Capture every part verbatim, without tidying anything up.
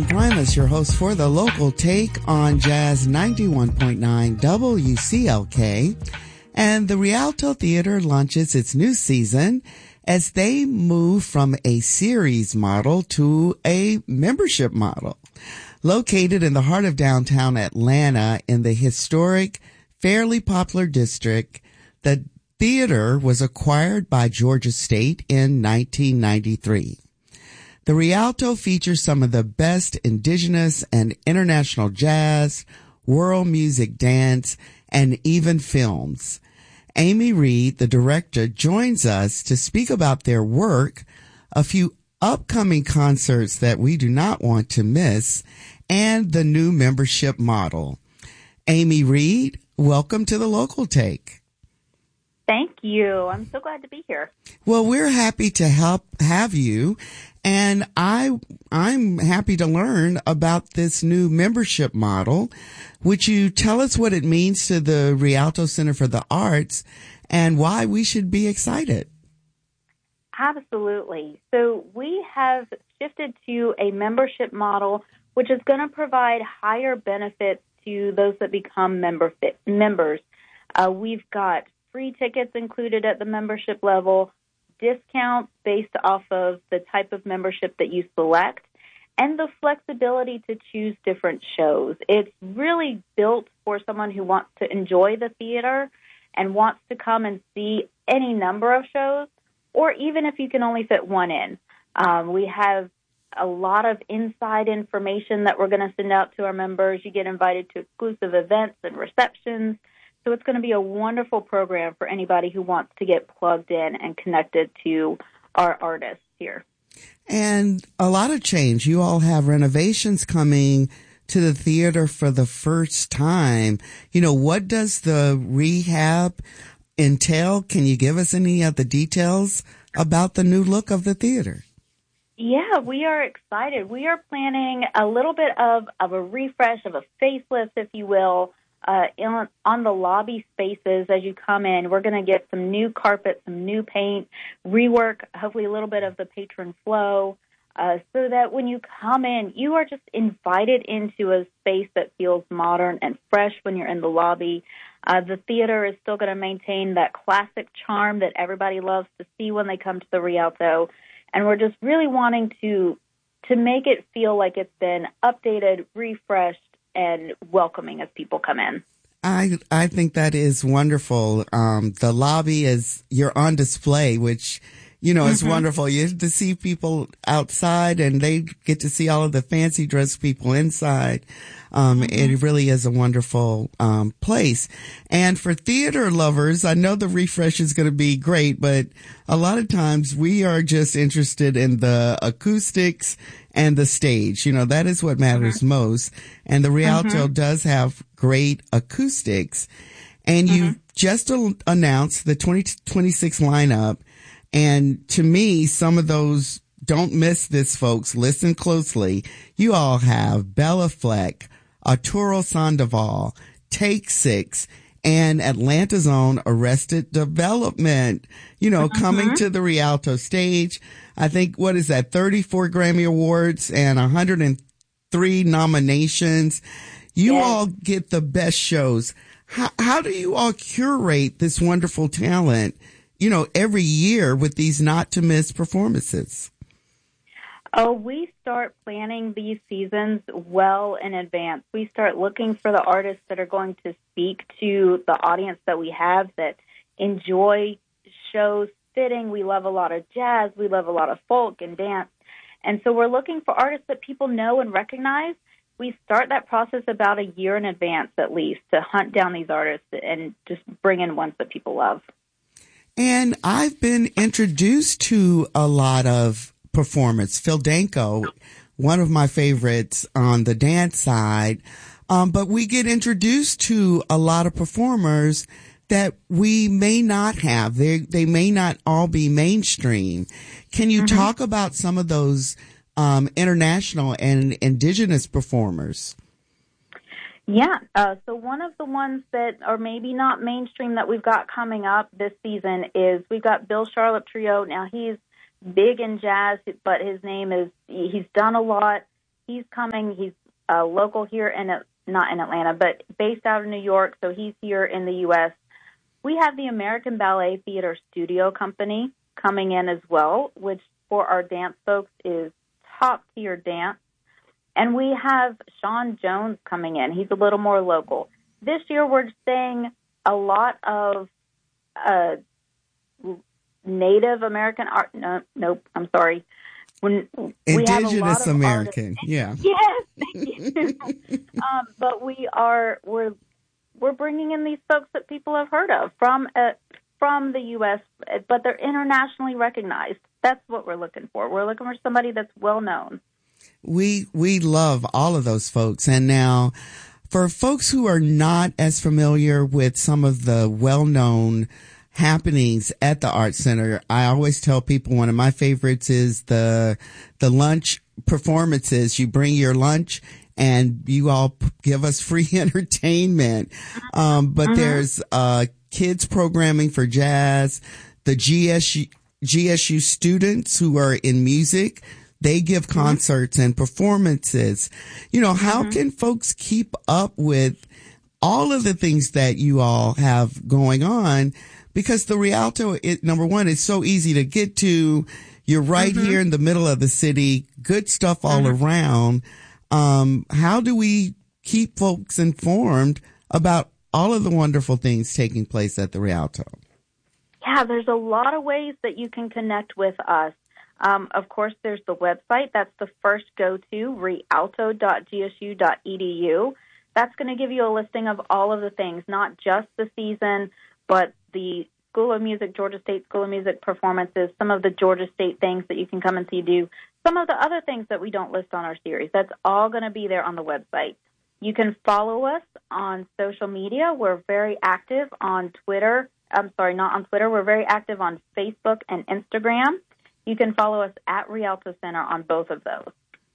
Susan Primus, your host for the Local Take on Jazz ninety-one point nine W C L K. And the Rialto Theater launches its new season as they move from a series model to a membership model. Located in the heart of downtown Atlanta in the historic, fairly popular district, the theater was acquired by Georgia State in nineteen ninety-three. The Rialto features some of the best indigenous and international jazz, world music, dance, and even films. Amy Reed, the director, joins us to speak about their work, a few upcoming concerts that we do not want to miss, and the new membership model. Amy Reed, welcome to the Local Take. Thank you. I'm so glad to be here. Well, we're happy to help have you, and I I'm happy to learn about this new membership model. Would you tell us what it means to the Rialto Center for the Arts and why we should be excited? Absolutely. So we have shifted to a membership model, which is going to provide higher benefits to those that become member fit, members. Uh, we've got free tickets included at the membership level, discounts based off of the type of membership that you select, and the flexibility to choose different shows. It's really built for someone who wants to enjoy the theater and wants to come and see any number of shows, or even if you can only fit one in. Um, we have a lot of inside information that we're going to send out to our members. You get invited to exclusive events and receptions. So it's going to be a wonderful program for anybody who wants to get plugged in and connected to our artists here. And a lot of change. You all have renovations coming to the theater for the first time. You know, what does the rehab entail? Can you give us any of the details about the new look of the theater? Yeah, we are excited. We are planning a little bit of, of a refresh, of a facelift, if you will, uh, in, on the lobby spaces as you come in. We're going to get some new carpet, some new paint, rework, hopefully a little bit of the patron flow, uh, so that when you come in, you are just invited into a space that feels modern and fresh when you're in the lobby. Uh, the theater is still going to maintain that classic charm that everybody loves to see when they come to the Rialto. And we're just really wanting to to make it feel like it's been updated, refreshed, and welcoming as people come in. I I think that is wonderful. Um, the lobby is, you're on display, which, you know, is mm-hmm. wonderful. You get to see people outside and they get to see all of the fancy dressed people inside. Um, mm-hmm. It really is a wonderful, um, place. And for theater lovers, I know the refresh is going to be great, but a lot of times we are just interested in the acoustics and the stage. You know, that is what matters mm-hmm. most. And the Rialto mm-hmm. does have great acoustics. And mm-hmm. you just announced the twenty twenty-six lineup. And to me, some of those, don't miss this, folks. Listen closely. You all have Bella Fleck, Arturo Sandoval, Take Six, and Atlanta's own Arrested Development, you know, mm-hmm. coming to the Rialto stage. I think, what is that, thirty-four Grammy Awards and one hundred three nominations. You yes. all get the best shows. How, how do you all curate this wonderful talent, you know, every year with these not-to-miss performances? Oh, we start planning these seasons well in advance. We start looking for the artists that are going to speak to the audience that we have that enjoy shows fitting. We love a lot of jazz. We love a lot of folk and dance. And so we're looking for artists that people know and recognize. We start that process about a year in advance at least to hunt down these artists and just bring in ones that people love. And I've been introduced to a lot of performance. Phil Danko, one of my favorites on the dance side. Um, but we get introduced to a lot of performers that we may not have. They they may not all be mainstream. Can you mm-hmm. talk about some of those um, international and indigenous performers? Yeah, uh, so one of the ones that are maybe not mainstream that we've got coming up this season is we've got Bill Charlotte Trio. Now, he's big in jazz, but his name is, he's done a lot he's coming. He's uh, local here in not in Atlanta, but based out of New York. So he's here in the U S We have the American Ballet Theater Studio Company coming in as well, which for our dance folks is top tier dance. And we have Sean Jones coming in. He's a little more local. This year we're staying a lot of uh, Native American art. No, nope, I'm sorry. When we have a lot of American, artists. yeah. Yes, thank you. um, but we are we're we're bringing in these folks that people have heard of from uh, from the U S, but they're internationally recognized. That's what we're looking for. We're looking for somebody that's well known. We we love all of those folks, and now for folks who are not as familiar with some of the well known happenings at the Art Center, I always tell people one of my favorites is the the lunch performances. You bring your lunch and you all p- give us free entertainment. Um, but uh-huh. there's uh kids programming for jazz, the G S U, G S U students who are in music. They give concerts mm-hmm. and performances. You know, how mm-hmm. can folks keep up with all of the things that you all have going on? Because the Rialto, it, number one, it's so easy to get to. You're right mm-hmm. here in the middle of the city. Good stuff all mm-hmm. around. Um, how do we keep folks informed about all of the wonderful things taking place at the Rialto? Yeah, there's a lot of ways that you can connect with us. Um, of course, there's the website. That's the first go-to, rialto dot g s u dot e d u. That's going to give you a listing of all of the things, not just the season, but the School of Music, Georgia State School of Music performances, some of the Georgia State things that you can come and see do, some of the other things that we don't list on our series. That's all going to be there on the website. You can follow us on social media. We're very active on Twitter. I'm sorry, not on Twitter. We're very active on Facebook and Instagram. You can follow us at Rialto Center on both of those.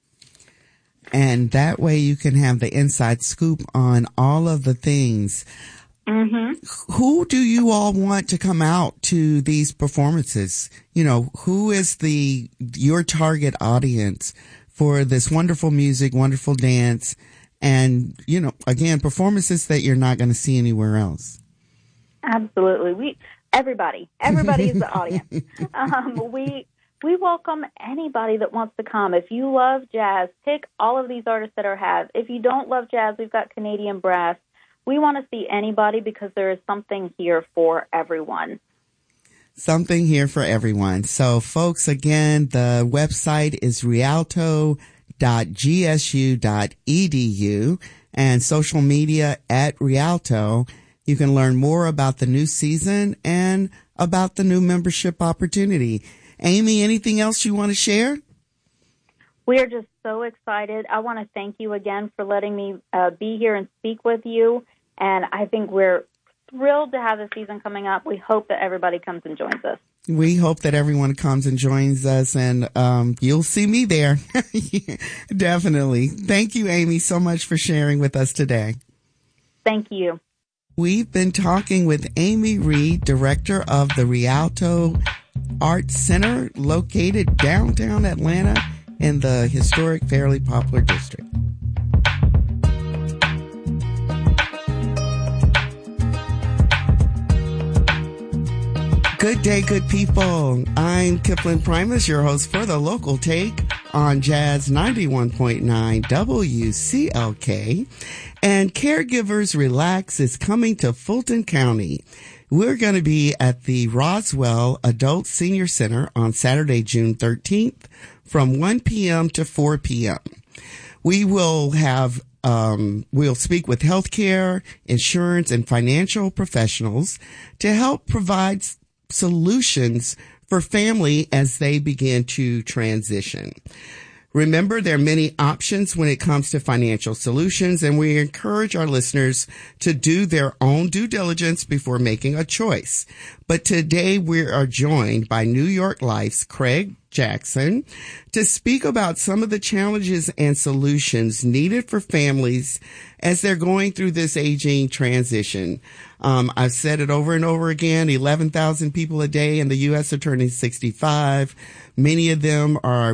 And that way you can have the inside scoop on all of the things. Mm-hmm. Who do you all want to come out to these performances? You know, who is the your target audience for this wonderful music, wonderful dance, and, you know, again, performances that you're not going to see anywhere else? Absolutely. We everybody, everybody is the audience. Um, we we welcome anybody that wants to come. If you love jazz, pick all of these artists that are have. If you don't love jazz, we've got Canadian brass. We want to see anybody because there is something here for everyone. Something here for everyone. So, folks, again, the website is rialto dot g s u dot e d u and social media at Rialto. You can learn more about the new season and about the new membership opportunity. Amy, anything else you want to share? We are just so excited. I want to thank you again for letting me uh, be here and speak with you. And I think we're thrilled to have the season coming up. We hope that everybody comes and joins us. We hope that everyone comes and joins us, and um, you'll see me there. Definitely. Thank you, Amy, so much for sharing with us today. Thank you. We've been talking with Amy Reed, director of the Rialto Art Center, located downtown Atlanta in the historic Fairleigh Poplar District. Good day, good people. I'm Kipling Primus, your host for the Local Take on Jazz ninety-one point nine W C L K. And Caregivers Relax is coming to Fulton County. We're going to be at the Roswell Adult Senior Center on Saturday, June thirteenth from one p.m. to four p.m. We will have Um, we'll speak with healthcare, insurance, and financial professionals to help provide solutions for family as they begin to transition. Remember, there are many options when it comes to financial solutions, and we encourage our listeners to do their own due diligence before making a choice. But today we are joined by New York Life's Craig Jackson to speak about some of the challenges and solutions needed for families as they're going through this aging transition. Um, I've said it over and over again, eleven thousand people a day in the U S are turning sixty-five. Many of them are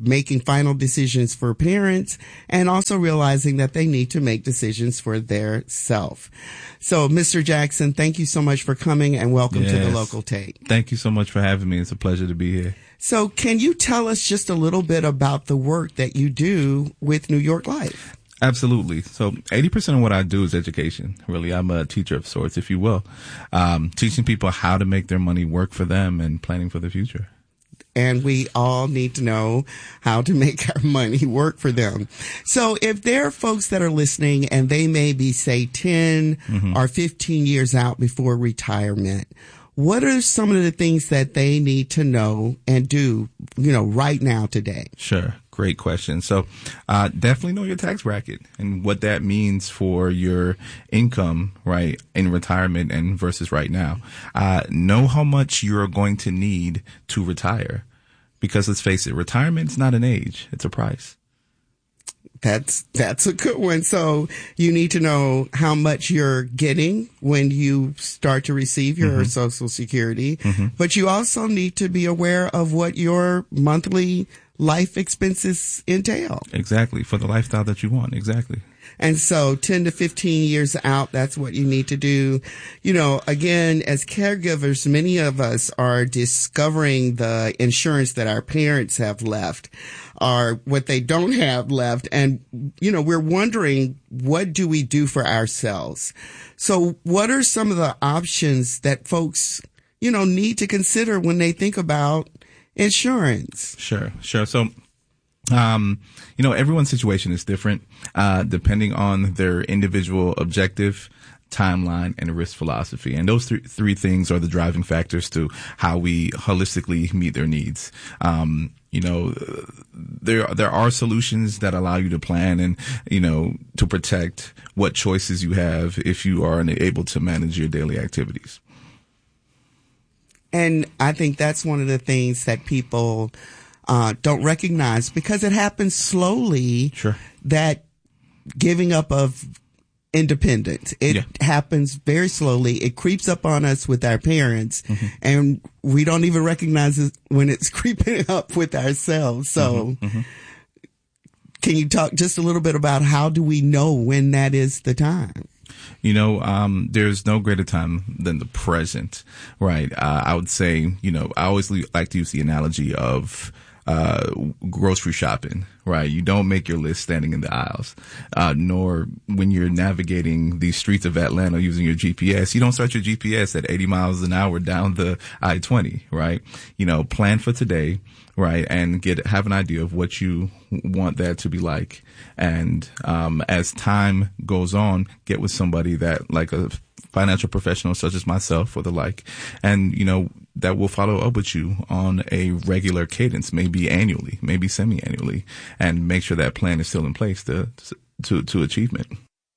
making final decisions for parents and also realizing that they need to make decisions for their self. So, Mister Jackson, thank you so much for coming and welcome yes. to the Local Take. Thank you so much for having me. It's a pleasure to be here. So can you tell us just a little bit about the work that you do with New York Life? Absolutely. So eighty percent of what I do is education. Really, I'm a teacher of sorts, if you will, um, teaching people how to make their money work for them and planning for the future. And we all need to know how to make our money work for them. So if there are folks that are listening and they may be, say, ten mm-hmm. or fifteen years out before retirement, what are some of the things that they need to know and do, you know, right now today? Sure. Great question. So uh, definitely know your tax bracket and what that means for your income, right, in retirement and versus right now. Uh, know how much you're going to need to retire, because let's face it, retirement is not an age. It's a price. That's, that's a good one. So you need to know how much you're getting when you start to receive your mm-hmm. Social Security, mm-hmm. but you also need to be aware of what your monthly life expenses entail. Exactly. For the lifestyle that you want. Exactly. And so ten to fifteen years out, that's what you need to do. You know, again, as caregivers, many of us are discovering the insurance that our parents have left or what they don't have left. And, you know, we're wondering, what do we do for ourselves? So what are some of the options that folks, you know, need to consider when they think about insurance? Sure, sure. So, um, you know, everyone's situation is different, uh, depending on their individual objective, timeline, and risk philosophy. And those th- three things are the driving factors to how we holistically meet their needs. Um, you know, there, there are solutions that allow you to plan and, you know, to protect what choices you have if you are unable to manage your daily activities. And I think that's one of the things that people uh, don't recognize, because it happens slowly. Sure. That giving up of independence, it yeah. happens very slowly. It creeps up on us with our parents, mm-hmm. and we don't even recognize it when it's creeping up with ourselves. So mm-hmm. Mm-hmm. Can you talk just a little bit about how do we know when that is the time? You know, um, there's no greater time than the present, right? Uh, I would say, you know, I always like to use the analogy of uh, grocery shopping, right? You don't make your list standing in the aisles, uh, nor when you're navigating the streets of Atlanta using your G P S. You don't start your G P S at eighty miles an hour down the I twenty, right? You know, plan for today, right? And get, have an idea of what you want that to be like. And, um, as time goes on, get with somebody that, like a financial professional such as myself or the like, and, you know, that will follow up with you on a regular cadence, maybe annually, maybe semi-annually, and make sure that plan is still in place to, to, to achievement.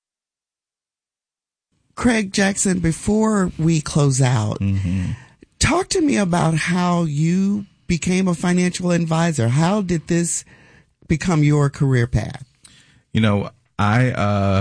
Craig Jackson, before we close out, mm-hmm. talk to me about how you became a financial advisor. How did this become your career path? You know, I, uh,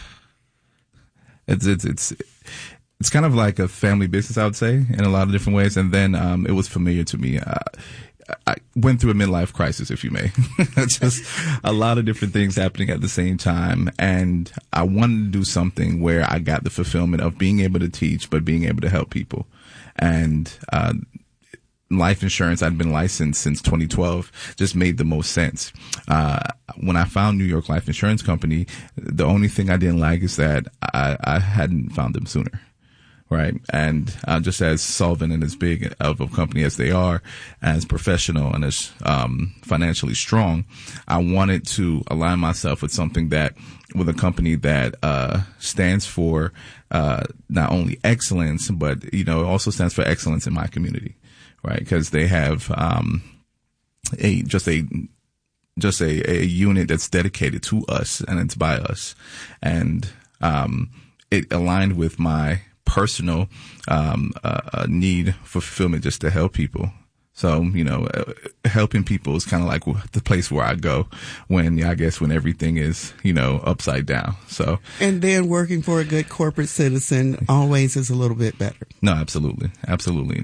it's, it's, it's, it's kind of like a family business, I would say, in a lot of different ways. And then, um, it was familiar to me. Uh, I went through a midlife crisis, if you may. Just a lot of different things happening at the same time. And I wanted to do something where I got the fulfillment of being able to teach, but being able to help people. And, uh, life insurance, I'd been licensed since twenty twelve, just made the most sense. Uh, when I found New York Life Insurance Company, the only thing I didn't like is that I, I hadn't found them sooner. Right. And uh, just as solvent and as big of a company as they are, as professional and as um, financially strong, I wanted to align myself with something that, with a company that uh, stands for uh, not only excellence, but, you know, it also stands for excellence in my community. Right. Because they have um, a just a just a, a unit that's dedicated to us, and it's by us. And um, it aligned with my personal um, uh, need for fulfillment, just to help people. So, you know, uh, helping people is kind of like the place where I go when, I guess, when everything is, you know, upside down. So, and then working for a good corporate citizen always is a little bit better. No, absolutely. Absolutely, indeed.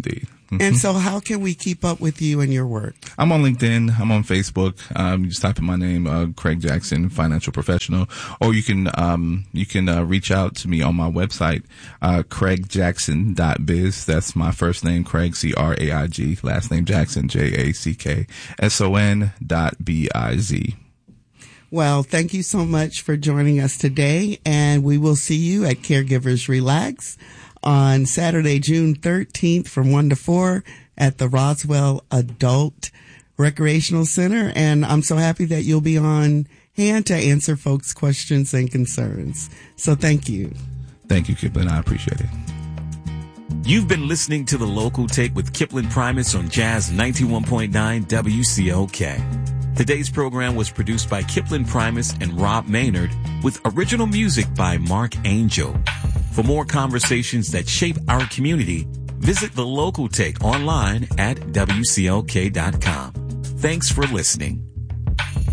Mm-hmm. And so how can we keep up with you and your work? I'm on LinkedIn. I'm on Facebook. Um, you just type in my name, uh, Craig Jackson, financial professional, or you can, um, you can, uh, reach out to me on my website, uh, craig jackson dot biz. That's my first name, Craig, C R A I G, last name Jackson, J A C K S O N dot B I Z. Well, thank you so much for joining us today, and we will see you at Caregivers Relax on Saturday, June thirteenth from one to four at the Roswell Adult Recreational Center. And I'm so happy that you'll be on hand to answer folks' questions and concerns. So thank you. Thank you, Kipling. I appreciate it. You've been listening to The Local Take with Kipling Primus on Jazz ninety-one point nine W C O K. Today's program was produced by Kipling Primus and Rob Maynard with original music by Mark Angel. For more conversations that shape our community, visit The Local Take online at W C O K dot com. Thanks for listening.